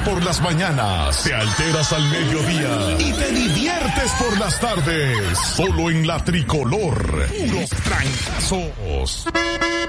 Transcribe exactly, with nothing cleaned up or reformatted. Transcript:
por las mañanas, te alteras al mediodía y te diviertes por las tardes. Solo en la Tricolor, puros trancazos.